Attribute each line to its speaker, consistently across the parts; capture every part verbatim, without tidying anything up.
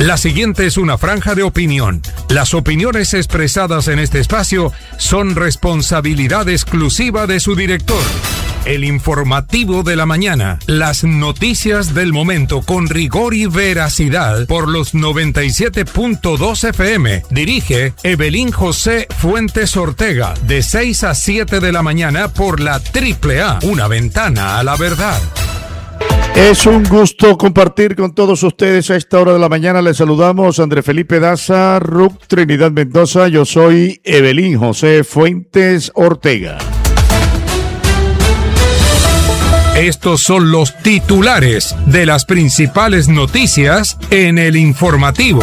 Speaker 1: La siguiente es una franja de opinión. Las opiniones expresadas en este espacio son responsabilidad exclusiva de su director. El informativo de la mañana. Las noticias del momento con rigor y veracidad por los noventa y siete punto dos F M. Dirige Evelyn José Fuentes Ortega. De seis a siete de la mañana por la Triple A. Una ventana a la verdad.
Speaker 2: Es un gusto compartir con todos ustedes a esta hora de la mañana. Les saludamos André Felipe Daza, Ruc Trinidad Mendoza. Yo soy Evelyn José Fuentes Ortega.
Speaker 1: Estos son los titulares de las principales noticias en el informativo.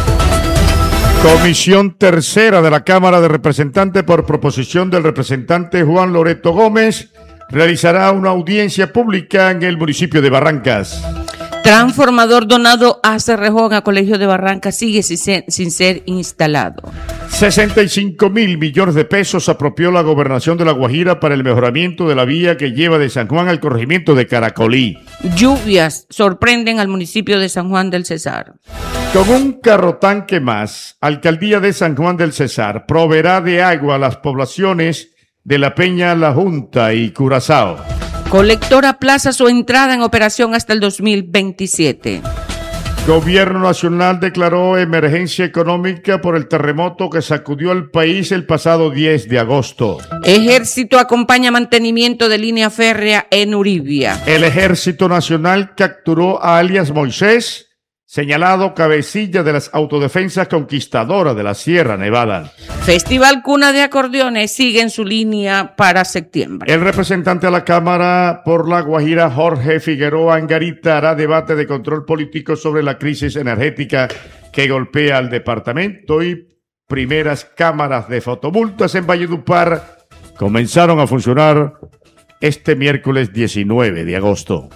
Speaker 2: Comisión tercera de la Cámara de Representantes por proposición del representante Juan Loreto Gómez realizará una audiencia pública en el municipio de Barrancas.
Speaker 3: Transformador donado a Cerrejón a Colegio de Barrancas sigue sin ser, sin ser instalado.
Speaker 2: sesenta y cinco mil millones de pesos apropió la gobernación de La Guajira para el mejoramiento de la vía que lleva de San Juan al corregimiento de Caracolí.
Speaker 3: Lluvias sorprenden al municipio de San Juan del Cesar.
Speaker 2: Con un carro tanque más, Alcaldía de San Juan del Cesar proveerá de agua a las poblaciones de La Peña, La Junta y Curazao.
Speaker 3: Colectora plaza su entrada en operación hasta el dos mil veintisiete.
Speaker 2: Gobierno Nacional declaró emergencia económica por el terremoto que sacudió al país el pasado diez de agosto.
Speaker 3: Ejército acompaña mantenimiento de línea férrea en Uribia.
Speaker 2: El Ejército Nacional capturó a alias Moisés, señalado cabecilla de las autodefensas conquistadoras de la Sierra Nevada.
Speaker 3: Festival Cuna de Acordeones sigue en su línea para septiembre.
Speaker 2: El representante a la Cámara por La Guajira, Jorge Figueroa Angarita, hará debate de control político sobre la crisis energética que golpea al departamento y primeras cámaras de fotomultas en Valledupar comenzaron a funcionar este miércoles diecinueve de agosto.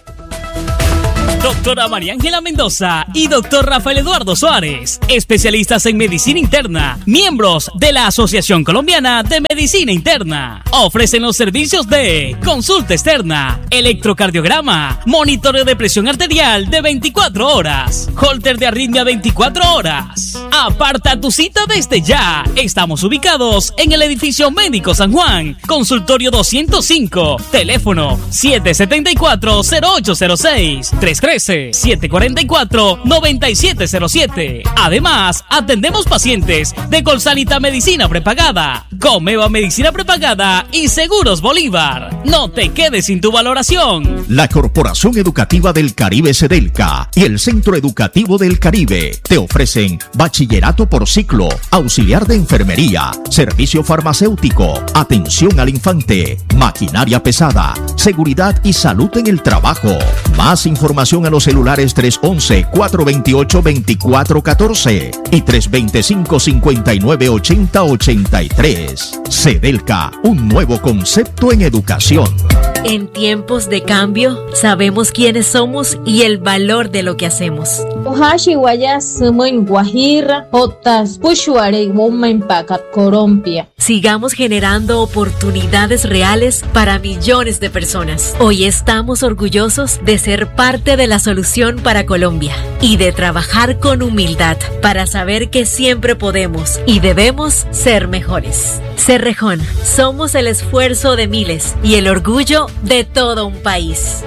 Speaker 4: Doctora María Ángela Mendoza y doctor Rafael Eduardo Suárez, especialistas en medicina interna, miembros de la Asociación Colombiana de Medicina Interna. Ofrecen los servicios de consulta externa, electrocardiograma, monitoreo de presión arterial de veinticuatro horas, holter de arritmia veinticuatro horas. Aparta tu cita desde ya. Estamos ubicados en el edificio Médico San Juan, consultorio doscientos cinco, teléfono siete siete cuatro, cero ocho cero seis, tres tres siete cuatro cuatro, nueve siete cero siete. Además, atendemos pacientes de Colsanita Medicina Prepagada, Comeva Medicina Prepagada y Seguros Bolívar. No te quedes sin tu valoración.
Speaker 5: La Corporación Educativa del Caribe Sedelca y el Centro Educativo del Caribe te ofrecen bachillerato por ciclo, auxiliar de enfermería, servicio farmacéutico, atención al infante, maquinaria pesada, seguridad y salud en el trabajo. Más información a los celulares tres once, cuatro veintiocho, veinticuatro catorce y tres veinticinco, cincuenta y nueve, ochenta, ochenta y tres. Sedelca, un nuevo concepto en educación.
Speaker 6: En tiempos de cambio, sabemos quiénes somos y el valor de lo que hacemos. Sigamos generando oportunidades reales para millones de personas. Hoy estamos orgullosos de ser parte de la solución para Colombia y de trabajar con humildad para saber que siempre podemos y debemos ser mejores. Cerrejón, somos el esfuerzo de miles y el orgullo de todo un país.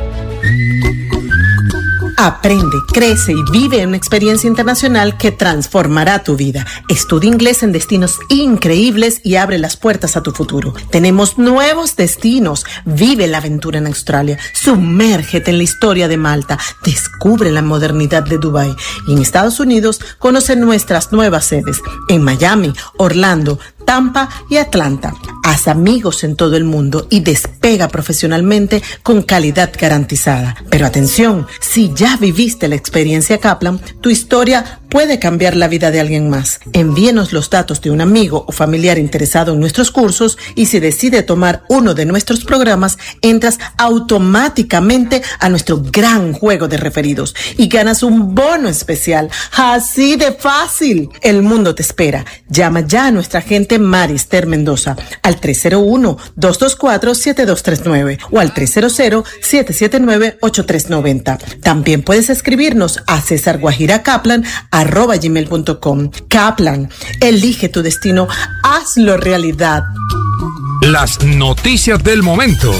Speaker 7: Aprende, crece y vive una experiencia internacional que transformará tu vida. Estudia inglés en destinos increíbles y abre las puertas a tu futuro. Tenemos nuevos destinos. Vive la aventura en Australia. Sumérgete en la historia de Malta. Descubre la modernidad de Dubái. Y en Estados Unidos, conoce nuestras nuevas sedes en Miami, Orlando, Tampa y Atlanta. Haz amigos en todo el mundo y despega profesionalmente con calidad garantizada. Pero atención, si ya viviste la experiencia Kaplan, tu historia puede cambiar la vida de alguien más. Envíenos los datos de un amigo o familiar interesado en nuestros cursos y si decide tomar uno de nuestros programas, entras automáticamente a nuestro gran juego de referidos y ganas un bono especial. Así de fácil. El mundo te espera. Llama ya a nuestra agente Marister Mendoza al tres cero uno, dos dos cuatro, siete dos tres nueve o al tres cero cero, siete siete nueve, ocho tres nueve cero. También puedes escribirnos a César Guajira Kaplan a arroba gmail punto com. Kaplan, elige tu destino, hazlo realidad.
Speaker 1: Las noticias del momento.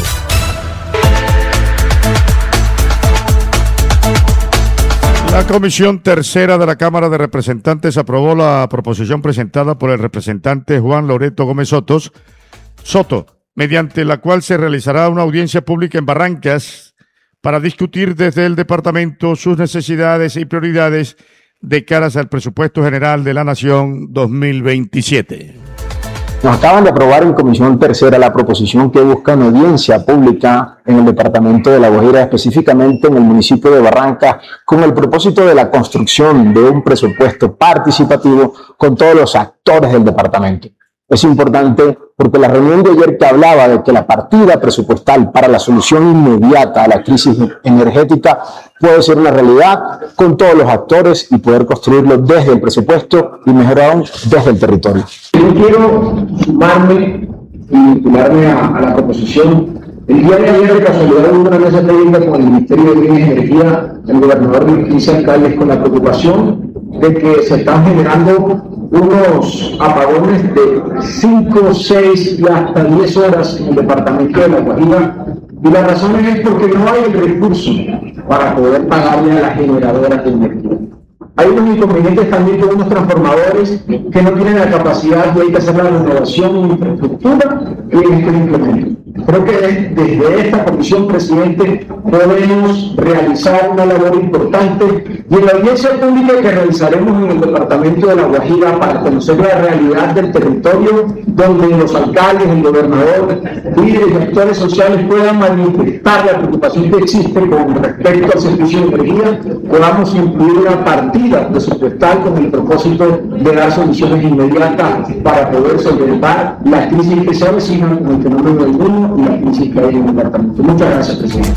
Speaker 2: La Comisión Tercera de la Cámara de Representantes aprobó la proposición presentada por el representante Juan Loreto Gómez Sotos, Soto, mediante la cual se realizará una audiencia pública en Barrancas para discutir desde el departamento sus necesidades y prioridades de caras al presupuesto general de la Nación dos mil veintisiete.
Speaker 8: Nos acaban de aprobar en Comisión Tercera la proposición que busca una audiencia pública en el departamento de La Guajira, específicamente en el municipio de Barranca, con el propósito de la construcción de un presupuesto participativo con todos los actores del departamento. Es importante porque la reunión de ayer que hablaba de que la partida presupuestal para la solución inmediata a la crisis energética puede ser una realidad con todos los actores y poder construirlo desde el presupuesto y mejor aún desde el territorio.
Speaker 9: Yo quiero sumarme y vincularme a, a la proposición. El día de ayer, de casualidad, hubo una mesa técnica con el Ministerio de Minas y Energía, el gobernador de quince alcaldes, con la preocupación de que se están generando unos apagones de cinco, seis y hasta diez horas en el departamento de La Guajira, y la razón es porque no hay el recurso para poder pagarle a las generadoras de energía. Hay unos inconvenientes también con unos transformadores que no tienen la capacidad y hay que hacer la renovación en infraestructura y en este implemento. Creo que desde esta comisión, presidente, podemos realizar una labor importante y en la audiencia pública que realizaremos en el departamento de La Guajira para conocer la realidad del territorio, donde los alcaldes, el gobernador, líderes y actores sociales puedan manifestar la preocupación que existe con respecto al servicio de energía, podamos incluir una partida presupuestal con el propósito de dar soluciones inmediatas para poder solventar la crisis que se avecina con el fenómeno del mundo y la crisis que hay en el departamento. Muchas gracias, presidente.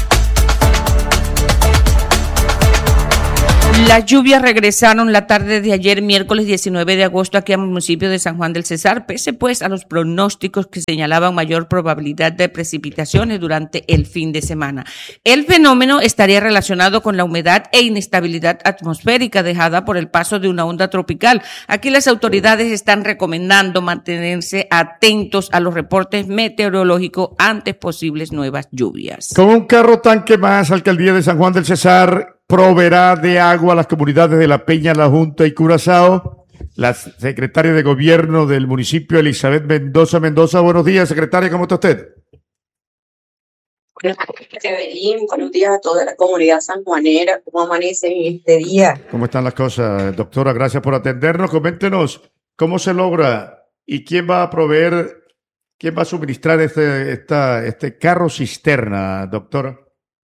Speaker 3: Las lluvias regresaron la tarde de ayer, miércoles diecinueve de agosto, aquí al municipio de San Juan del Cesar, pese pues a los pronósticos que señalaban mayor probabilidad de precipitaciones durante el fin de semana. El fenómeno estaría relacionado con la humedad e inestabilidad atmosférica dejada por el paso de una onda tropical. Aquí las autoridades están recomendando mantenerse atentos a los reportes meteorológicos ante posibles nuevas lluvias.
Speaker 2: Con un carro tanque más, Alcaldía de San Juan del Cesar proveerá de agua a las comunidades de La Peña, La Junta y Curazao. La secretaria de Gobierno del municipio, Elizabeth Mendoza. Mendoza, buenos días, secretaria, ¿cómo está usted?
Speaker 10: Buenos días, Evelyn. Buenos días a toda la comunidad sanjuanera. ¿Cómo amanecen este día?
Speaker 2: ¿Cómo están las cosas, doctora? Gracias por atendernos. Coméntenos cómo se logra y quién va a proveer, quién va a suministrar este, esta, este carro cisterna, doctora.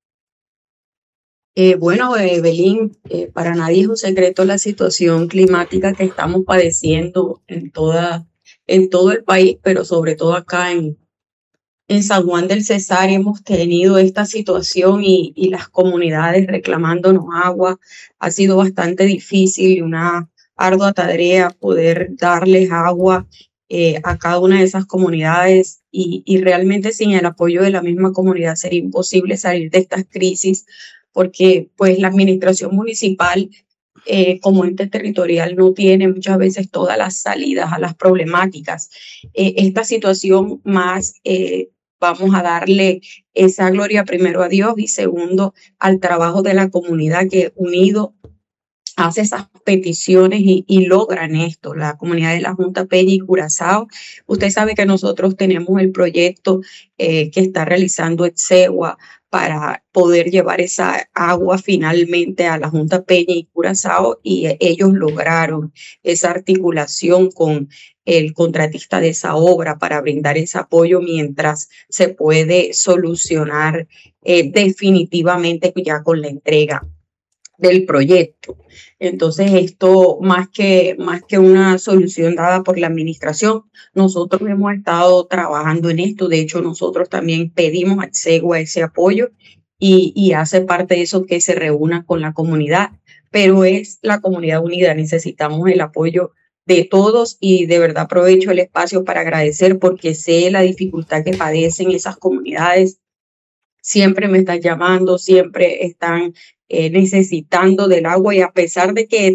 Speaker 10: Eh, bueno, Evelyn, eh, para nadie es un secreto la situación climática que estamos padeciendo en, toda, en todo el país, pero sobre todo acá en, en San Juan del Cesar hemos tenido esta situación y, y las comunidades reclamándonos agua. Ha sido bastante difícil, una ardua tarea poder darles agua eh, a cada una de esas comunidades y, y realmente sin el apoyo de la misma comunidad sería imposible salir de estas crisis, porque pues la administración municipal eh, como ente territorial no tiene muchas veces todas las salidas a las problemáticas. Eh, esta situación más eh, vamos a darle esa gloria primero a Dios y segundo al trabajo de la comunidad que unido hace esas peticiones y, y logran esto, la comunidad de la Junta Peña y Curazao. Usted sabe que nosotros tenemos el proyecto eh, que está realizando Exegua para poder llevar esa agua finalmente a la Junta Peña y Curazao y ellos lograron esa articulación con el contratista de esa obra para brindar ese apoyo mientras se puede solucionar eh, definitivamente ya con la entrega del proyecto. Entonces esto más que, más que una solución dada por la administración, nosotros hemos estado trabajando en esto. De hecho, nosotros también pedimos a Exegua ese apoyo y, y hace parte de eso que se reúna con la comunidad, pero es la comunidad unida. Necesitamos el apoyo de todos y de verdad aprovecho el espacio para agradecer porque sé la dificultad que padecen esas comunidades. Siempre me están llamando, siempre están Eh, necesitando del agua y a pesar de que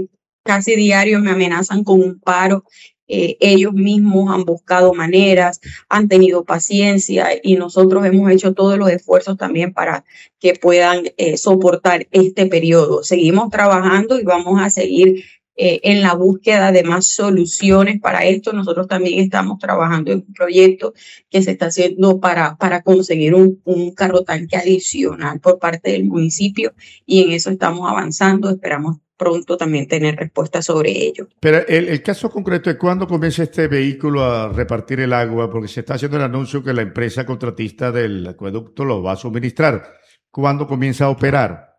Speaker 10: casi diario me amenazan con un paro. Eh, ellos mismos han buscado maneras, han tenido paciencia y nosotros hemos hecho todos los esfuerzos también para que puedan eh, soportar este periodo. Seguimos trabajando y vamos a seguir eh, en la búsqueda de más soluciones para esto. Nosotros también estamos trabajando en un proyecto que se está haciendo para, para conseguir un, un carro tanque adicional por parte del municipio y en eso estamos avanzando. Esperamos pronto también tener respuestas sobre ello.
Speaker 2: Pero el, el caso concreto es cuándo comienza este vehículo a repartir el agua, porque se está haciendo el anuncio que la empresa contratista del acueducto lo va a suministrar. ¿Cuándo comienza a operar?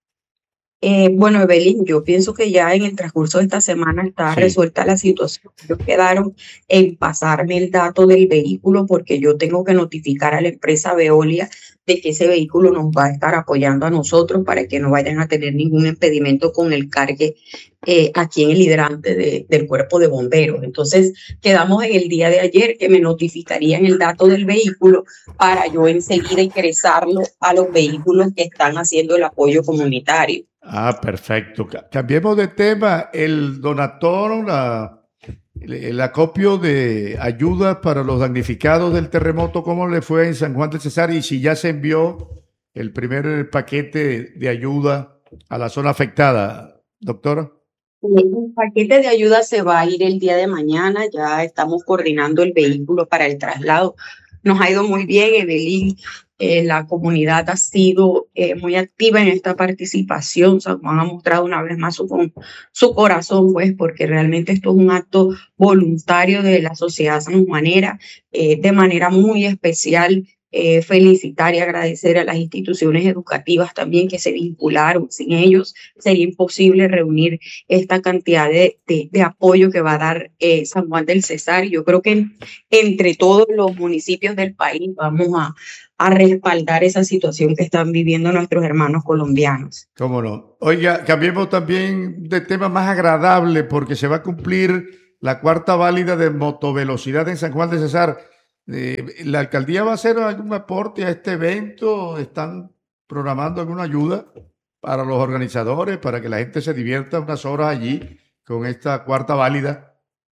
Speaker 10: Eh, bueno, Evelyn, yo pienso que ya en el transcurso de esta semana está sí. resuelta la situación. Ellos quedaron en pasarme el dato del vehículo porque yo tengo que notificar a la empresa Veolia de que ese vehículo nos va a estar apoyando a nosotros para que no vayan a tener ningún impedimento con el cargue eh, aquí en el hidrante de, del cuerpo de bomberos. Entonces, quedamos en el día de ayer que me notificarían el dato del vehículo para yo enseguida ingresarlo a los vehículos que están haciendo el apoyo comunitario.
Speaker 2: Ah, perfecto. Cambiemos de tema. El donatorio, la... el acopio de ayudas para los damnificados del terremoto, ¿cómo le fue en San Juan del Cesar? Y si ya se envió el primer paquete de ayuda a la zona afectada, doctora.
Speaker 10: El paquete de ayuda se va a ir el día de mañana, ya estamos coordinando el vehículo para el traslado. Nos ha ido muy bien, Evelyn. Eh, la comunidad ha sido eh, muy activa en esta participación. San Juan ha mostrado una vez más su, su corazón, pues, porque realmente esto es un acto voluntario de la sociedad sanjuanera, eh, de manera muy especial. Eh, felicitar y agradecer a las instituciones educativas también que se vincularon. Sin ellos sería imposible reunir esta cantidad de, de, de apoyo que va a dar eh, San Juan del Cesar. Yo creo que en, entre todos los municipios del país vamos a, a respaldar esa situación que están viviendo nuestros hermanos colombianos.
Speaker 2: Cómo no. Oiga, cambiemos también de tema más agradable porque se va a cumplir la cuarta válida de motovelocidad en San Juan del Cesar. Eh, ¿La alcaldía va a hacer algún aporte a este evento? ¿Están programando alguna ayuda para los organizadores, para que la gente se divierta unas horas allí con esta cuarta válida?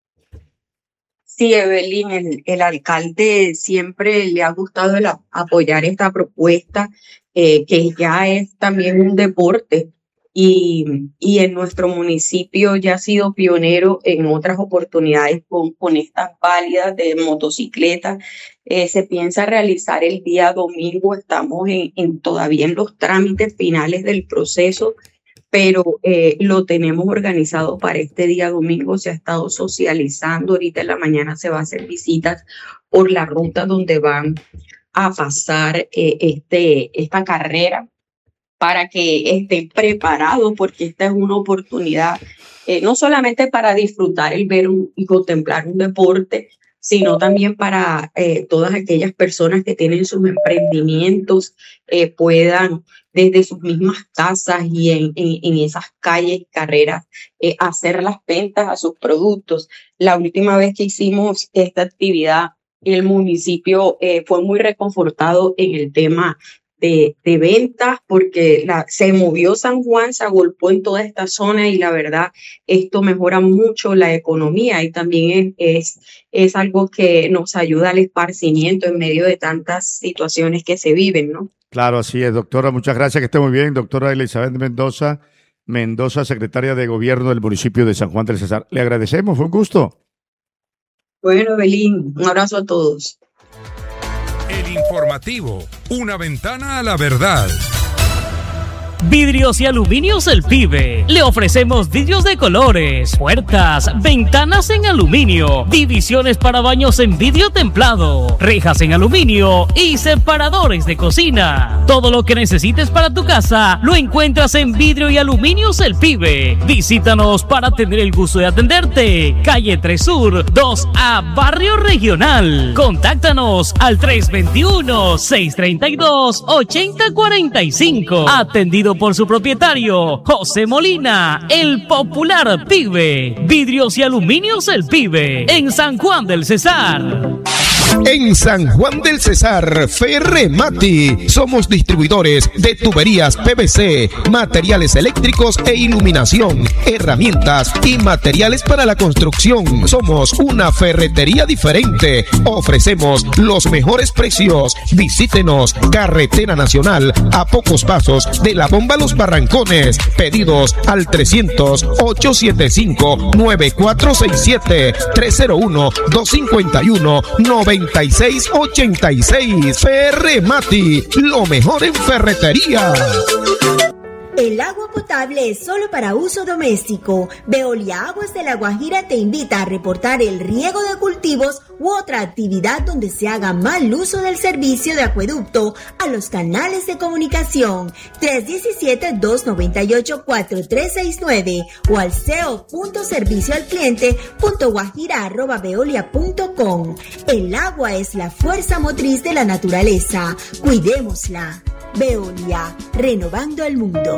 Speaker 10: Sí, Evelyn, el, el alcalde siempre le ha gustado el, apoyar esta propuesta, eh, que ya es también un deporte. Y, y en nuestro municipio ya ha sido pionero en otras oportunidades con, con estas válidas de motocicletas. Eh, se piensa realizar el día domingo, estamos en, en todavía en los trámites finales del proceso, pero eh, lo tenemos organizado para este día domingo. Se ha estado socializando, ahorita en la mañana se va a hacer visitas por la ruta donde van a pasar eh, este, esta carrera, para que estén preparados, porque esta es una oportunidad eh, no solamente para disfrutar el ver un, y contemplar un deporte, sino también para eh, todas aquellas personas que tienen sus emprendimientos, eh, puedan desde sus mismas casas y en, en, en esas calles y carreras eh, hacer las ventas a sus productos. La última vez que hicimos esta actividad, el municipio eh, fue muy reconfortado en el tema De, de ventas, porque la, se movió San Juan, se agolpó en toda esta zona y la verdad esto mejora mucho la economía y también es, es, es algo que nos ayuda al esparcimiento en medio de tantas situaciones que se viven, ¿no?
Speaker 2: Claro, así es, doctora. Muchas gracias, que esté muy bien. Doctora Elizabeth Mendoza, Mendoza, secretaria de Gobierno del municipio de San Juan del Cesar. Le agradecemos, fue un gusto.
Speaker 10: Bueno, Evelyn, un abrazo a todos.
Speaker 1: El informativo, una ventana a la verdad.
Speaker 4: Vidrios y Aluminios El Pibe. Le ofrecemos vidrios de colores, puertas, ventanas en aluminio, divisiones para baños en vidrio templado, rejas en aluminio y separadores de cocina. Todo lo que necesites para tu casa lo encuentras en Vidrio y Aluminios El Pibe. Visítanos para tener el gusto de atenderte. Calle tres Sur, dos A, Barrio Regional. Contáctanos al tres dos uno, seis tres dos, ocho cero cuatro cinco. Atendido por su propietario, José Molina, el popular Pibe. Vidrios y Aluminios El Pibe, en San Juan del Cesar.
Speaker 11: En San Juan del Cesar, Ferremati. Somos distribuidores de tuberías P V C, materiales eléctricos e iluminación, herramientas y materiales para la construcción. Somos una ferretería diferente. Ofrecemos los mejores precios. Visítenos, Carretera Nacional, a pocos pasos de la bomba Los Barrancones. Pedidos al trescientos, ochocientos setenta y cinco, noventa y cuatro sesenta y siete, trescientos uno, doscientos cincuenta y uno, noventa y seis ochenta y seis. Ferremati, lo mejor en ferretería.
Speaker 12: El agua potable es solo para uso doméstico. Veolia Aguas de La Guajira te invita a reportar el riego de cultivos u otra actividad donde se haga mal uso del servicio de acueducto a los canales de comunicación tres uno siete, dos nueve ocho, cuatro tres seis nueve o al ceo punto servicio al cliente punto guajira arroba veolia punto com. El agua es la fuerza motriz de la naturaleza. Cuidémosla. Veolia, renovando el mundo.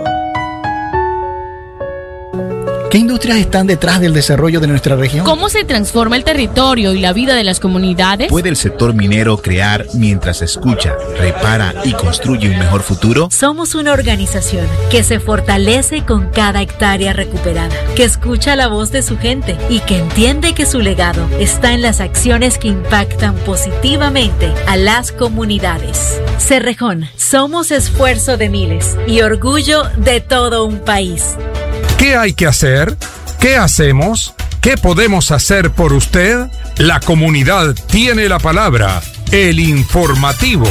Speaker 13: ¿Qué industrias están detrás del desarrollo de nuestra región?
Speaker 14: ¿Cómo se transforma el territorio y la vida de las comunidades?
Speaker 15: ¿Puede el sector minero crear mientras escucha, repara y construye un mejor futuro?
Speaker 6: Somos una organización que se fortalece con cada hectárea recuperada, que escucha la voz de su gente y que entiende que su legado está en las acciones que impactan positivamente a las comunidades. Cerrejón, somos esfuerzo de miles y orgullo de todo un país.
Speaker 1: ¿Qué hay que hacer? ¿Qué hacemos? ¿Qué podemos hacer por usted? La comunidad tiene la palabra. El informativo.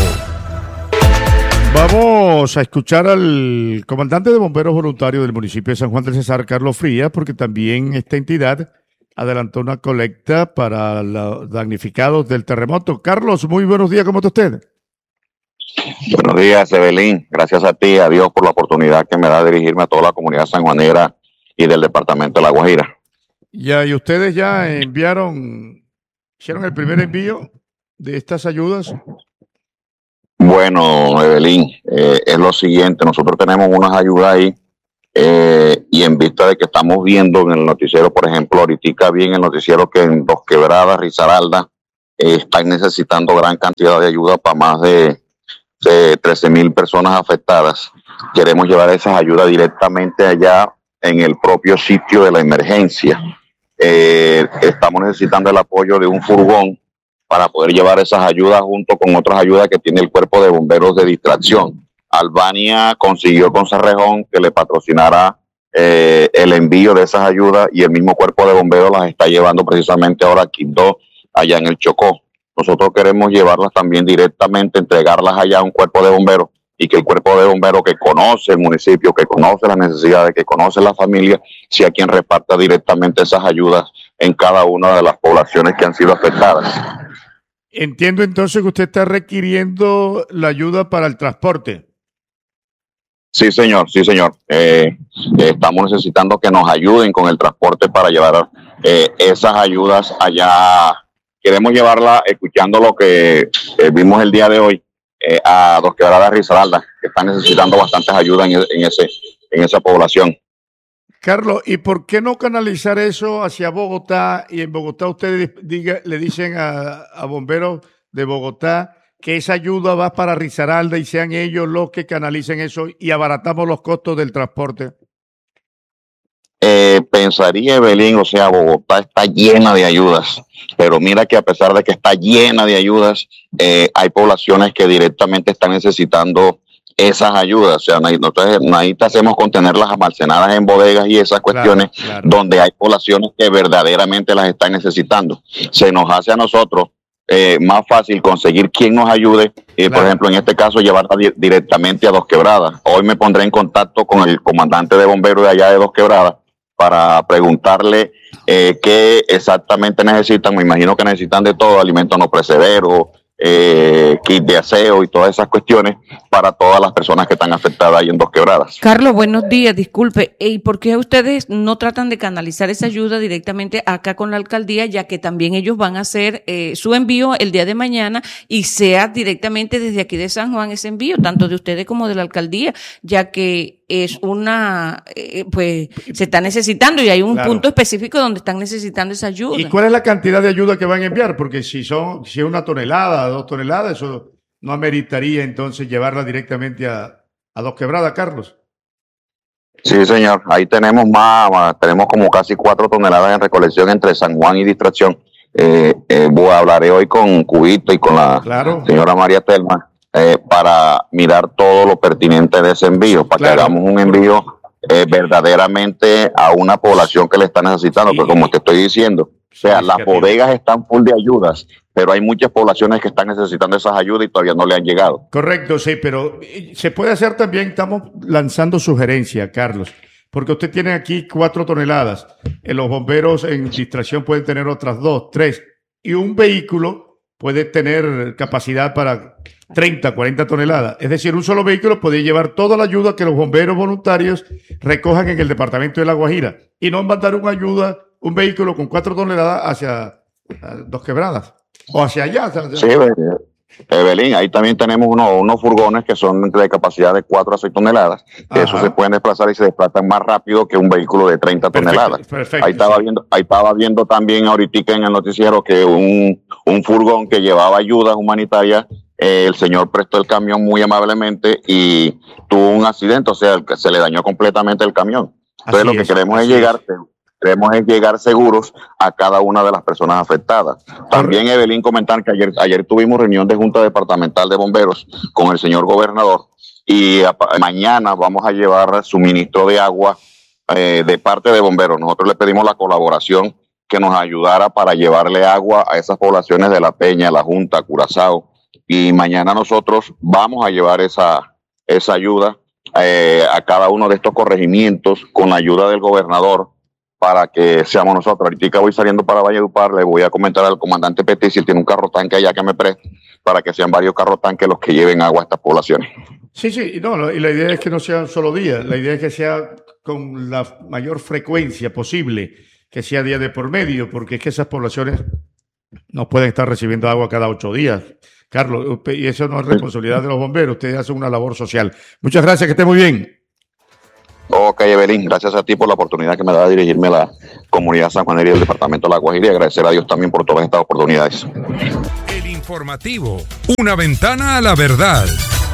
Speaker 2: Vamos a escuchar al comandante de bomberos voluntarios del municipio de San Juan del Cesar, Carlos Frías, porque también esta entidad adelantó una colecta para los damnificados del terremoto. Carlos, muy buenos días, ¿cómo está usted?
Speaker 16: Buenos días, Evelyn. Gracias a ti, a Dios, por la oportunidad que me da de dirigirme a toda la comunidad sanjuanera y del departamento de La Guajira.
Speaker 2: Ya, y ustedes ya enviaron, hicieron el primer envío de estas ayudas.
Speaker 16: Bueno, Evelyn, eh, es lo siguiente, nosotros tenemos unas ayudas ahí eh, y en vista de que estamos viendo en el noticiero, por ejemplo, ahorita vi en el noticiero que en Dos Quebradas, Risaralda, eh, están necesitando gran cantidad de ayuda para más de de trece mil personas afectadas. Queremos llevar esas ayudas directamente allá en el propio sitio de la emergencia. Eh, estamos necesitando el apoyo de un furgón para poder llevar esas ayudas junto con otras ayudas que tiene el cuerpo de bomberos de distracción. Albania consiguió con Cerrejón que le patrocinara eh, el envío de esas ayudas y el mismo cuerpo de bomberos las está llevando precisamente ahora a Quindó, allá en el Chocó. Nosotros queremos llevarlas también directamente, entregarlas allá a un cuerpo de bomberos y que el cuerpo de bomberos que conoce el municipio, que conoce las necesidades, que conoce la familia, sea quien reparta directamente esas ayudas en cada una de las poblaciones que han sido afectadas.
Speaker 2: Entiendo entonces que usted está requiriendo la ayuda para el transporte.
Speaker 16: Sí, señor, sí, señor. Eh, eh, estamos necesitando que nos ayuden con el transporte para llevar eh, esas ayudas allá. Queremos llevarla, escuchando lo que eh, vimos el día de hoy, eh, a Dos Quebradas, Risaralda, que están necesitando bastantes ayudas en, en, ese, en esa población.
Speaker 2: Carlos, ¿y por qué no canalizar eso hacia Bogotá? Y en Bogotá ustedes diga, le dicen a, a bomberos de Bogotá que esa ayuda va para Risaralda y sean ellos los que canalicen eso y abaratamos los costos del transporte.
Speaker 16: Eh, pensaría, Evelyn, o sea, Bogotá está llena de ayudas, pero mira que a pesar de que está llena de ayudas, eh, hay poblaciones que directamente están necesitando esas ayudas. O sea, nosotros ahí hacemos con tenerlas almacenadas en bodegas y esas cuestiones, claro, claro, donde hay poblaciones que verdaderamente las están necesitando. Se nos hace a nosotros eh, más fácil conseguir quien nos ayude, eh, claro, por ejemplo, en este caso, llevarla di directamente a Dos Quebradas. Hoy me pondré en contacto con el comandante de bomberos de allá de Dos Quebradas para preguntarle eh, qué exactamente necesitan. Me imagino que necesitan de todo, alimentos no perecederos, eh, kit de aseo y todas esas cuestiones para todas las personas que están afectadas ahí en Dos Quebradas.
Speaker 3: Carlos, buenos días, disculpe, ¿y por qué ustedes no tratan de canalizar esa ayuda directamente acá con la alcaldía, ya que también ellos van a hacer eh, su envío el día de mañana y sea directamente desde aquí de San Juan ese envío, tanto de ustedes como de la alcaldía, ya que es una, eh, pues se está necesitando y hay un
Speaker 2: Claro.
Speaker 3: punto específico donde están necesitando esa ayuda.
Speaker 2: ¿Y cuál es la cantidad de ayuda que van a enviar? Porque si son, si es una tonelada, dos toneladas, eso no ameritaría entonces llevarla directamente a, a Dos Quebradas, Carlos.
Speaker 16: Sí, señor. Ahí tenemos más, más, tenemos como casi cuatro toneladas en recolección entre San Juan y Distracción. Eh, eh, voy a hablaré hoy con Cubito y con la
Speaker 2: Claro.
Speaker 16: señora María Telma eh, para mirar todo lo pertinente de ese envío, para
Speaker 2: Claro.
Speaker 16: que hagamos un envío eh, verdaderamente a una población que le está necesitando. Porque como te estoy diciendo, o sea, las bodegas están full de ayudas, pero hay muchas poblaciones que están necesitando esas ayudas y todavía no le han llegado.
Speaker 2: Correcto, sí, pero eh, se puede hacer también, estamos lanzando sugerencias, Carlos, porque usted tiene aquí cuatro toneladas, eh, los bomberos en distracción pueden tener otras dos, tres, y un vehículo puede tener capacidad para treinta, cuarenta toneladas. Es decir, un solo vehículo puede llevar toda la ayuda que los bomberos voluntarios recojan en el departamento de La Guajira y no mandar una ayuda, un vehículo con cuatro toneladas hacia uh, Dos Quebradas o hacia allá. Hacia allá.
Speaker 16: Sí, Evelyn, ahí también tenemos unos, unos furgones que son de capacidad de cuatro a seis toneladas, que esos se pueden desplazar y se desplazan más rápido que un vehículo de treinta toneladas.
Speaker 2: Perfecto,
Speaker 16: ahí estaba
Speaker 2: sí.
Speaker 16: viendo, ahí estaba viendo también ahorita en el noticiero que un, un furgón que llevaba ayudas humanitarias, eh, el señor prestó el camión muy amablemente y tuvo un accidente, o sea, que se le dañó completamente el camión. Entonces
Speaker 2: Así
Speaker 16: lo que
Speaker 2: es,
Speaker 16: queremos es
Speaker 2: así
Speaker 16: llegar... Queremos es llegar seguros a cada una de las personas afectadas. También, Evelyn, comentar que ayer, ayer tuvimos reunión de Junta Departamental de Bomberos con el señor gobernador y a, mañana vamos a llevar suministro de agua eh, de parte de bomberos. Nosotros le pedimos la colaboración que nos ayudara para llevarle agua a esas poblaciones de La Peña, La Junta, Curazao. Y mañana nosotros vamos a llevar esa, esa ayuda eh, a cada uno de estos corregimientos con la ayuda del gobernador, para que seamos nosotros. Ahorita voy saliendo para Valledupar, le voy a comentar al comandante Petit si él tiene un carro tanque allá que me preste, para que sean varios carros tanques los que lleven agua a estas poblaciones.
Speaker 2: Sí, sí, no, y la idea es que no sea un solo día, la idea es que sea con la mayor frecuencia posible, que sea día de por medio, porque es que esas poblaciones no pueden estar recibiendo agua cada ocho días. Carlos, y eso no es responsabilidad de los bomberos, ustedes hacen una labor social. Muchas gracias, que esté muy bien.
Speaker 16: Ok, Evelyn, gracias a ti por la oportunidad que me da de dirigirme a la comunidad sanjuanera y del departamento de La Guajira y agradecer a Dios también por todas estas oportunidades.
Speaker 1: El informativo, una ventana a la verdad.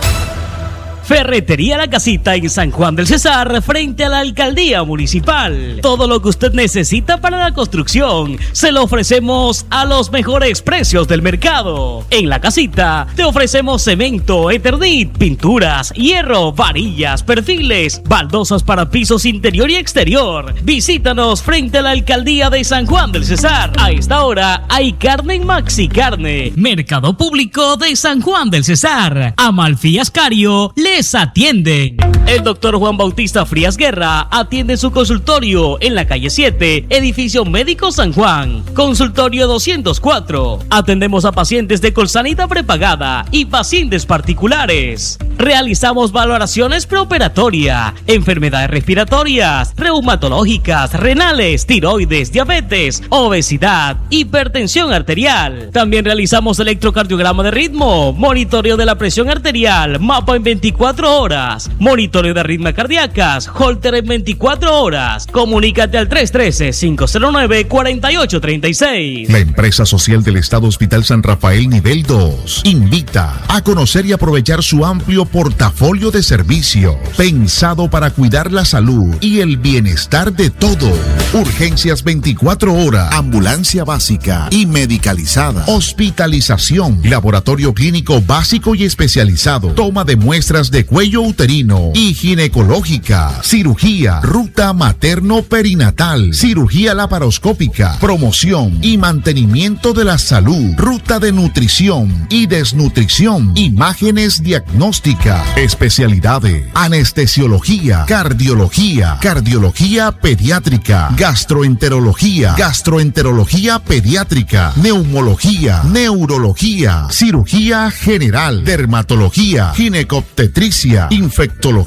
Speaker 4: Ferretería La Casita en San Juan del Cesar, frente a la alcaldía municipal. Todo lo que usted necesita para la construcción se lo ofrecemos a los mejores precios del mercado. En La Casita te ofrecemos cemento, eternit, pinturas, hierro, varillas, perfiles, baldosas para pisos interior y exterior. Visítanos frente a la alcaldía de San Juan del Cesar. A esta hora hay carne en Maxi Carne. Mercado Público de San Juan del Cesar. Amalfi Ascario les atienden. El doctor Juan Bautista Frías Guerra atiende su consultorio en la calle siete, edificio Médico San Juan, consultorio doscientos cuatro. Atendemos a pacientes de Colsanita prepagada y pacientes particulares. Realizamos valoraciones preoperatoria, enfermedades respiratorias, reumatológicas, renales, tiroides, diabetes, obesidad, hipertensión arterial. También realizamos electrocardiograma de ritmo, monitoreo de la presión arterial, mapa en veinticuatro horas, monitoreo de arritmias cardíacas, holter en veinticuatro horas. Comunícate al tres uno tres, cinco cero nueve, cuatro ocho tres seis.
Speaker 17: La empresa social del Estado Hospital San Rafael Nivel dos invita a conocer y aprovechar su amplio portafolio de servicios pensado para cuidar la salud y el bienestar de todos. Urgencias veinticuatro horas, ambulancia básica y medicalizada, hospitalización, laboratorio clínico básico y especializado, toma de muestras de cuello uterino y ginecológica, cirugía, ruta materno-perinatal, cirugía laparoscópica, promoción y mantenimiento de la salud, ruta de nutrición y desnutrición, imágenes diagnósticas, especialidades, anestesiología, cardiología, cardiología pediátrica, gastroenterología, gastroenterología pediátrica, neumología, neurología, cirugía general, dermatología, ginecobstetricia, infectología,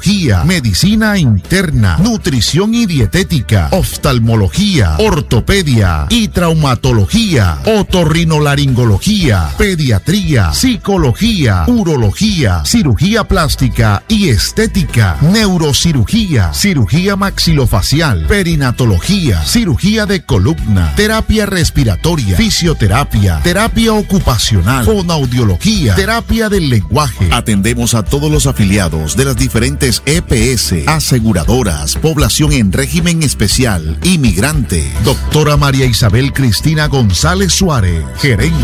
Speaker 17: oncología, medicina interna, nutrición y dietética, oftalmología, ortopedia y traumatología, otorrinolaringología, pediatría, psicología, urología, cirugía plástica y estética, neurocirugía, cirugía maxilofacial, perinatología, cirugía de columna, terapia respiratoria, fisioterapia, terapia ocupacional, fonoaudiología, terapia del lenguaje. Atendemos a todos los afiliados de las diferentes E P S, aseguradoras, población en régimen especial, inmigrante. Doctora María Isabel Cristina González Suárez, gerente.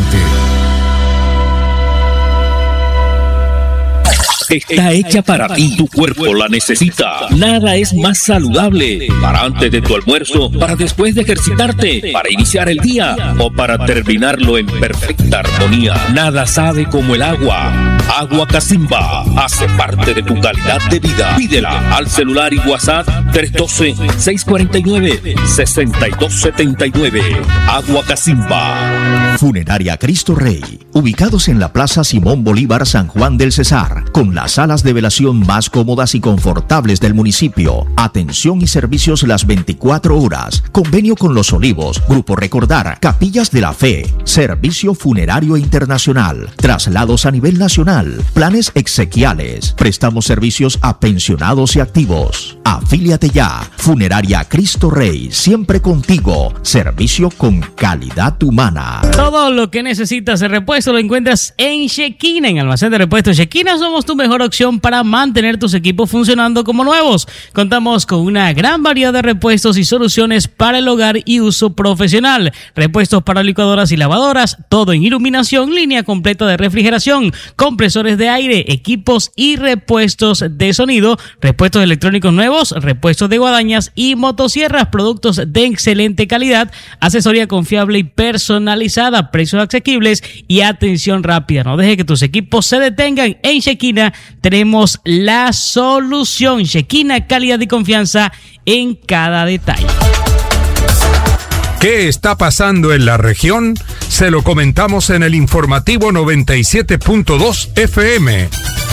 Speaker 18: Está hecha para ti, tu cuerpo la necesita. Nada es más saludable para antes de tu almuerzo, para después de ejercitarte, para iniciar el día o para terminarlo en perfecta armonía. Nada sabe como el agua. Agua Casimba hace parte de tu calidad de vida. Pídela al celular y WhatsApp tres uno dos, seis cuatro nueve, seis dos siete nueve. Agua Casimba.
Speaker 5: Funeraria Cristo Rey, ubicados en la Plaza Simón Bolívar, San Juan del Cesar, con las salas de velación más cómodas y confortables del municipio. Atención y servicios las veinticuatro horas. Convenio con Los Olivos, Grupo Recordar, Capillas de la Fe, Servicio Funerario Internacional, traslados a nivel nacional, planes exequiales. Prestamos servicios a pensionados y activos. Afíliate ya. Funeraria Cristo Rey, siempre contigo. Servicio con calidad humana.
Speaker 4: Todo lo que necesitas de repuesto lo encuentras en Shekina, en Almacén de Repuestos Shekina. Somos tu mejor opción para mantener tus equipos funcionando como nuevos. Contamos con una gran variedad de repuestos y soluciones para el hogar y uso profesional. Repuestos para licuadoras y lavadoras, todo en iluminación, línea completa de refrigeración, compresores de aire, equipos y repuestos de sonido, repuestos electrónicos nuevos, repuestos de guadañas y motosierras, productos de excelente calidad, asesoría confiable y personalizada, precios asequibles y atención rápida. No deje que tus equipos se detengan. En Shekina tenemos la solución. Shekina, calidad y confianza en cada detalle.
Speaker 1: ¿Qué está pasando en la región? Se lo comentamos en el informativo noventa y siete punto dos F M.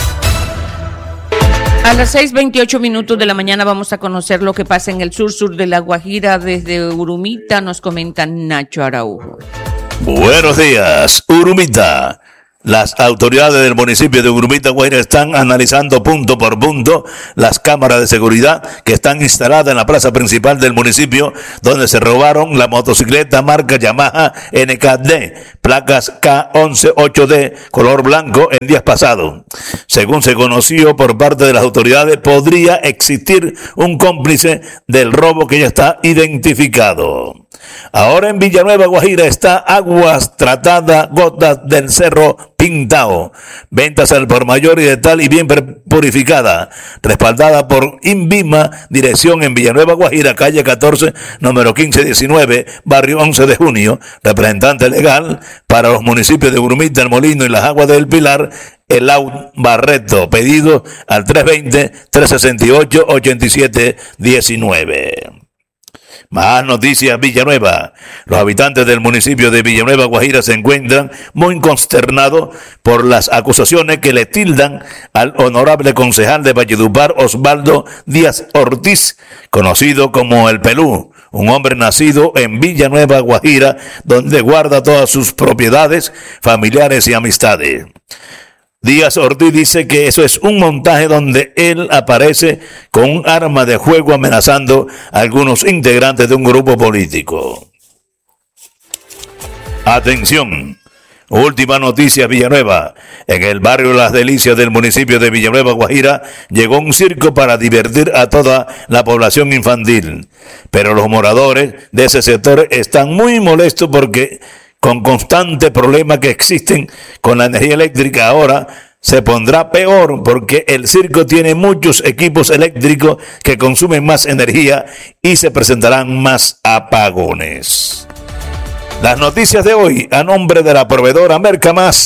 Speaker 3: A las seis veintiocho minutos de la mañana vamos a conocer lo que pasa en el sur-sur de La Guajira. Desde Urumita nos comenta Nacho Araujo.
Speaker 19: Buenos días, Urumita. Las autoridades del municipio de Urumita, Guajira, están analizando punto por punto las cámaras de seguridad que están instaladas en la plaza principal del municipio, donde se robaron la motocicleta marca Yamaha N K D, placas K once ocho D, color blanco, en días pasados. Según se conoció por parte de las autoridades, podría existir un cómplice del robo que ya está identificado. Ahora en Villanueva, Guajira, está Aguas Tratadas Gotas del Cerro Pintao. Ventas al por mayor y de tal y bien purificada. Respaldada por Invima, dirección en Villanueva, Guajira, calle catorce, número quince diecinueve, barrio once de junio. Representante legal para los municipios de Urumita, El Molino y Las Aguas del Pilar, Elau Barreto. Pedido al tres dos cero, tres seis ocho, ocho siete uno nueve. Más noticias. Villanueva. Los habitantes del municipio de Villanueva, Guajira, se encuentran muy consternados por las acusaciones que le tildan al honorable concejal de Valledupar, Osvaldo Díaz Ortiz, conocido como El Pelú, un hombre nacido en Villanueva, Guajira, donde guarda todas sus propiedades, familiares y amistades. Díaz Ortiz dice que eso es un montaje donde él aparece con un arma de fuego amenazando a algunos integrantes de un grupo político. Atención. Última noticia, Villanueva. En el barrio Las Delicias del municipio de Villanueva, Guajira, llegó un circo para divertir a toda la población infantil. Pero los moradores de ese sector están muy molestos porque con constante problema que existen con la energía eléctrica, ahora se pondrá peor porque el circo tiene muchos equipos eléctricos que consumen más energía y se presentarán más apagones. Las noticias de hoy a nombre de la proveedora Mercamás,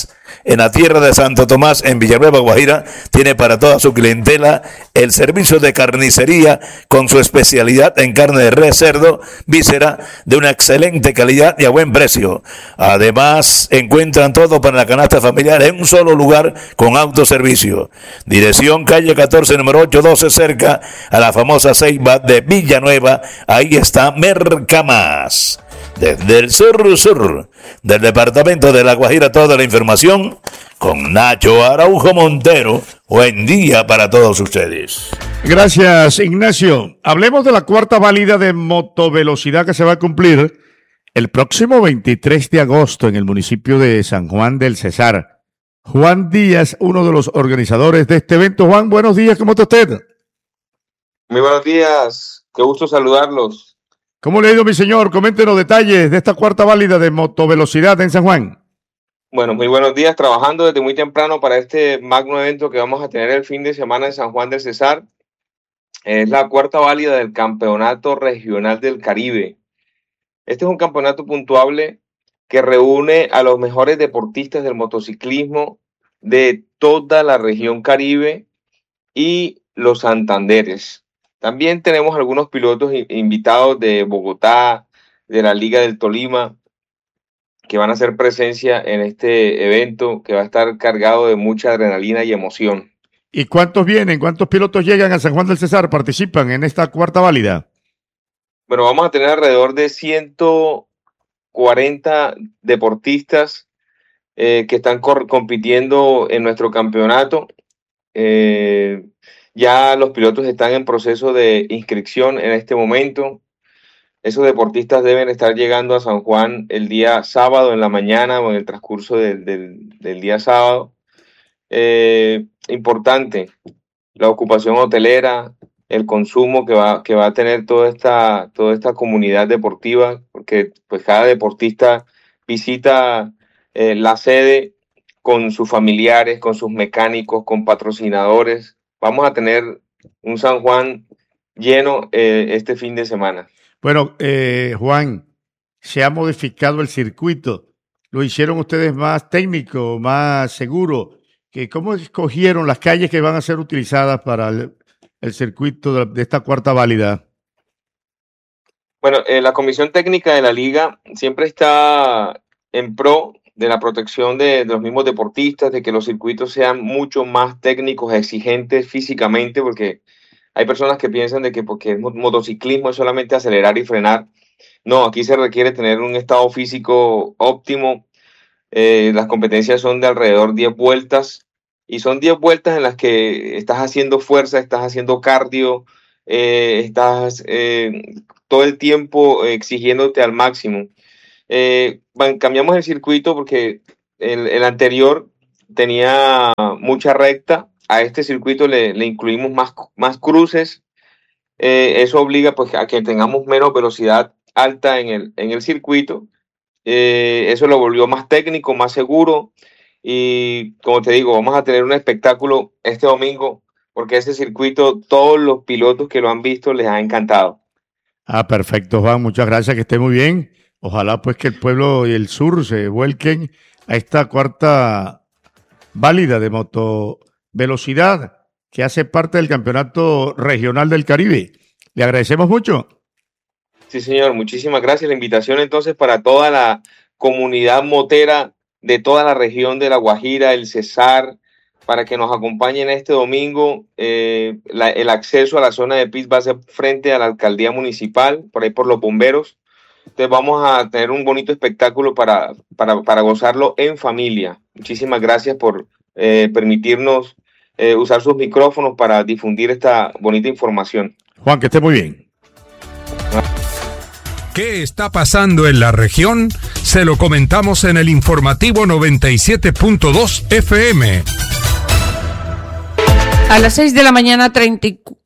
Speaker 19: en la tierra de Santo Tomás, en Villanueva, Guajira, tiene para toda su clientela el servicio de carnicería con su especialidad en carne de res, cerdo, víscera de una excelente calidad y a buen precio. Además, encuentran todo para la canasta familiar en un solo lugar con autoservicio. Dirección calle catorce, número ochocientos doce, cerca a la famosa Ceiba de Villanueva. Ahí está Mercamás. Desde el sur sur del departamento de La Guajira, toda la información con Nacho Araujo Montero. Buen día para todos ustedes.
Speaker 2: Gracias, Ignacio. Hablemos de la cuarta válida de motovelocidad que se va a cumplir el próximo veintitrés de agosto en el municipio de San Juan del Cesar. Juan Díaz, uno de los organizadores de este evento. Juan, buenos días, ¿cómo está usted?
Speaker 20: Muy buenos días, qué gusto saludarlos.
Speaker 2: ¿Cómo le ha ido, mi señor? Coméntenos detalles de esta cuarta válida de motovelocidad en San Juan.
Speaker 20: Bueno, muy buenos días, trabajando desde muy temprano para este magno evento que vamos a tener el fin de semana en San Juan del Cesar. Es la cuarta válida del Campeonato Regional del Caribe. Este es un campeonato puntuable que reúne a los mejores deportistas del motociclismo de toda la región Caribe y los Santanderes. También tenemos algunos pilotos invitados de Bogotá, de la Liga del Tolima, que van a hacer presencia en este evento que va a estar cargado de mucha adrenalina y emoción.
Speaker 2: ¿Y cuántos vienen? ¿Cuántos pilotos llegan a San Juan del Cesar? ¿Participan en esta cuarta válida?
Speaker 20: Bueno, vamos a tener alrededor de ciento cuarenta deportistas eh, que están compitiendo en nuestro campeonato. Eh, ya los pilotos están en proceso de inscripción en este momento. Esos deportistas deben estar llegando a San Juan el día sábado en la mañana o en el transcurso del, del, del día sábado. Eh, importante, la ocupación hotelera, el consumo que va, que va a tener toda esta, toda esta comunidad deportiva, porque pues cada deportista visita eh, la sede con sus familiares, con sus mecánicos, con patrocinadores. Vamos a tener un San Juan lleno eh, este fin de semana.
Speaker 2: Bueno, eh, Juan, se ha modificado el circuito. ¿Lo hicieron ustedes más técnico, más seguro? ¿Que ¿Cómo escogieron las calles que van a ser utilizadas para el, el circuito de, de esta cuarta válida?
Speaker 20: Bueno, eh, la comisión técnica de la liga siempre está en pro de la protección de, de los mismos deportistas, de que los circuitos sean mucho más técnicos, exigentes físicamente, porque hay personas que piensan de que porque el motociclismo es solamente acelerar y frenar. No, aquí se requiere tener un estado físico óptimo. Eh, las competencias son de alrededor de diez vueltas y son diez vueltas en las que estás haciendo fuerza, estás haciendo cardio, eh, estás eh, todo el tiempo exigiéndote al máximo. Eh, cambiamos el circuito porque el, el anterior tenía mucha recta. A este circuito le, le incluimos más, más cruces. Eh, eso obliga pues, a que tengamos menos velocidad alta en el, en el circuito. Eh, eso lo volvió más técnico, más seguro. Y como te digo, vamos a tener un espectáculo este domingo porque este circuito, todos los pilotos que lo han visto les ha encantado.
Speaker 2: Ah, perfecto, Juan. Muchas gracias, que esté muy bien. Ojalá pues que el pueblo y el sur se vuelquen a esta cuarta válida de motovelocidad que hace parte del Campeonato Regional del Caribe. Le agradecemos mucho.
Speaker 20: Sí, señor. Muchísimas gracias. La invitación entonces para toda la comunidad motera de toda la región de La Guajira, el Cesar, para que nos acompañen este domingo. Eh, la, el acceso a la zona de pits va a ser frente a la alcaldía municipal, por ahí por los bomberos. Entonces vamos a tener un bonito espectáculo para, para, para gozarlo en familia. Muchísimas gracias por eh, permitirnos eh, usar sus micrófonos para difundir esta bonita información.
Speaker 2: Juan, que esté muy bien.
Speaker 1: ¿Qué está pasando en la región? Se lo comentamos en el informativo noventa y siete punto dos F M.
Speaker 3: A las seis de la mañana, treinta,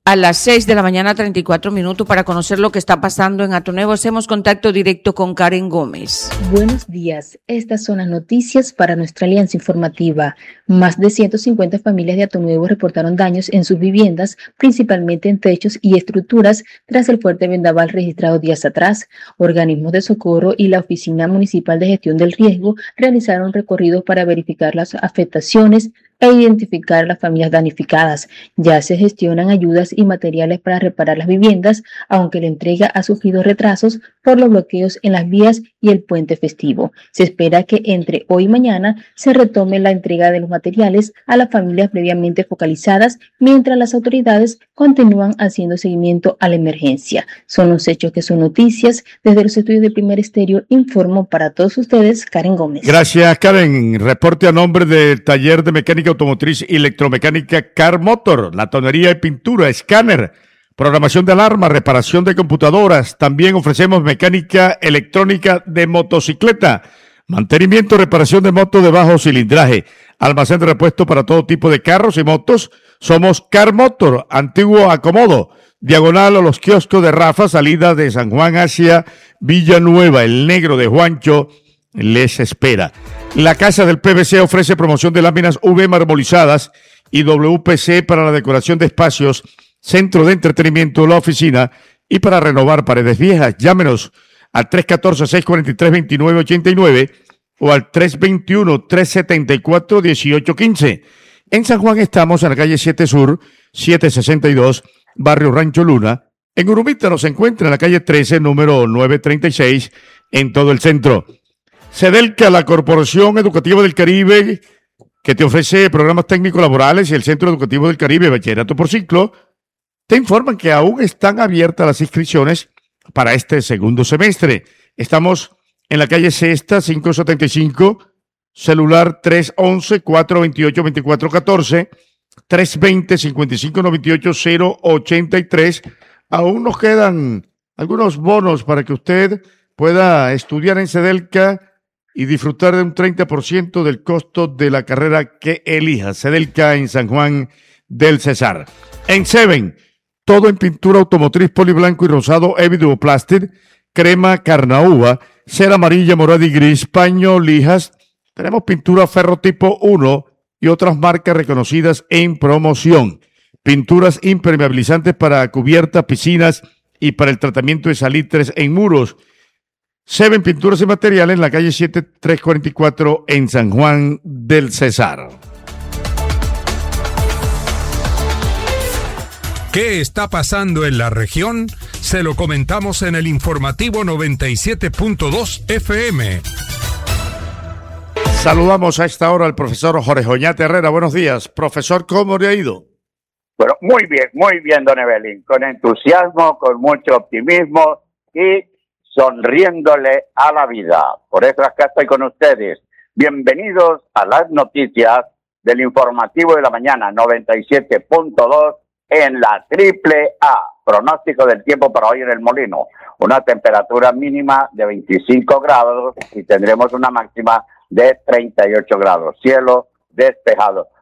Speaker 3: A las seis de la mañana, treinta y cuatro minutos, para conocer lo que está pasando en Atonuevo. Hacemos contacto directo con Karen Gómez.
Speaker 21: Buenos días. Estas son las noticias para nuestra alianza informativa. Más de ciento cincuenta familias de Atonuevo reportaron daños en sus viviendas, principalmente en techos y estructuras, tras el fuerte vendaval registrado días atrás. Organismos de socorro y la Oficina Municipal de Gestión del Riesgo realizaron recorridos para verificar las afectaciones e identificar a las familias damnificadas. Ya se gestionan ayudas y materiales para reparar las viviendas, aunque la entrega ha sufrido retrasos por los bloqueos en las vías y el puente festivo. Se espera que entre hoy y mañana se retome la entrega de los materiales a las familias previamente focalizadas, mientras las autoridades continúan haciendo seguimiento a la emergencia. Son los hechos que son noticias. Desde los estudios de Primer Estéreo informo para todos ustedes, Karen Gómez.
Speaker 2: Gracias, Karen. Reporte a nombre del Taller de Mecánica Automotriz y Electromecánica Car Motor, la tonería y pintura, escáner, programación de alarma, reparación de computadoras. También ofrecemos mecánica electrónica de motocicleta, mantenimiento, reparación de motos de bajo cilindraje, almacén de repuesto para todo tipo de carros y motos. Somos Car Motor, antiguo acomodo, diagonal a los kioscos de Rafa, salida de San Juan hacia Villanueva. El negro de Juancho les espera. La Casa del P V C ofrece promoción de láminas U V marmolizadas y W P C para la decoración de espacios, centro de entretenimiento, la oficina y para renovar paredes viejas. Llámenos al tres uno cuatro, seis cuatro tres, dos nueve ocho nueve o al tres dos uno, tres siete cuatro, uno ocho uno cinco. En San Juan estamos en la calle siete Sur, setecientos sesenta y dos, barrio Rancho Luna. En Urumita nos encuentra en la calle trece, número novecientos treinta y seis, en todo el centro. Sedelca, la Corporación Educativa del Caribe, que te ofrece programas técnicos laborales, y el Centro Educativo del Caribe, Bachillerato por Ciclo, te informan que aún están abiertas las inscripciones para este segundo semestre. Estamos en la calle Sexta, quinientos setenta y cinco, celular tres once, cuatro veintiocho, veinticuatro catorce, tres veinte, cincuenta y cinco noventa y ocho, cero ochenta y tres. Aún nos quedan algunos bonos para que usted pueda estudiar en Sedelca y disfrutar de un treinta por ciento del costo de la carrera que elija. Sedelca en San Juan del Cesar. En Seven, todo en pintura automotriz, poliblanco y rosado, Eviduplastic, crema Carnaúba, cera amarilla, morada y gris, paño, lijas. Tenemos pintura ferro tipo uno y otras marcas reconocidas en promoción. Pinturas impermeabilizantes para cubiertas, piscinas y para el tratamiento de salitres en muros. Seven Pinturas y Materiales en la calle siete tres cuarenta y cuatro en San Juan del Cesar.
Speaker 1: ¿Qué está pasando en la región? Se lo comentamos en el informativo noventa y siete punto dos F M.
Speaker 2: Saludamos a esta hora al profesor Jorge Oñate Herrera. Buenos días. Profesor, ¿cómo le ha ido?
Speaker 22: Bueno, muy bien, muy bien, don Evelyn. Con entusiasmo, con mucho optimismo y sonriéndole a la vida. Por eso acá estoy con ustedes. Bienvenidos a las noticias del informativo de la mañana noventa y siete punto dos en la triple A. Pronóstico del tiempo para hoy en el Molino. Una temperatura mínima de veinticinco grados y tendremos una máxima de treinta y ocho grados. Cielo despejado.